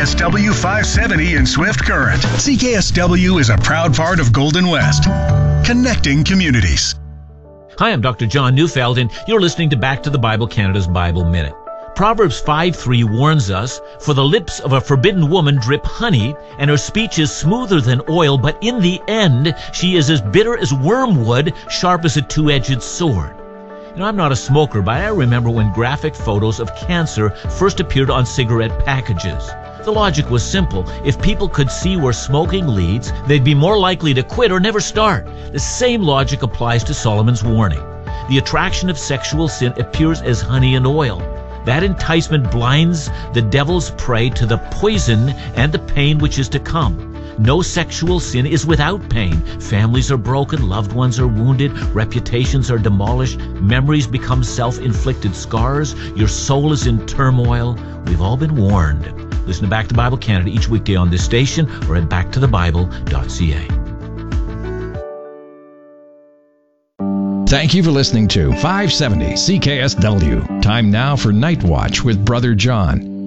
CKSW 570 in Swift Current. CKSW is a proud part of Golden West, connecting communities. Hi, I'm Dr. John Neufeld, and you're listening to Back to the Bible, Canada's Bible Minute. Proverbs 5:3 warns us, "For the lips of a forbidden woman drip honey, and her speech is smoother than oil, but in the end she is as bitter as wormwood, sharp as a two-edged sword." You know, I'm not a smoker, but I remember when graphic photos of cancer first appeared on cigarette packages. The logic was simple. If people could see where smoking leads, they'd be more likely to quit or never start. The same logic applies to Solomon's warning. The attraction of sexual sin appears as honey and oil. That enticement blinds the devil's prey to the poison and the pain which is to come. No sexual sin is without pain. Families are broken, loved ones are wounded, reputations are demolished, memories become self-inflicted scars, your soul is in turmoil. We've all been warned. Listen to Back to Bible Canada each weekday on this station or at backtothebible.ca. Thank you for listening to 570 CKSW. Time now for Night Watch with Brother John.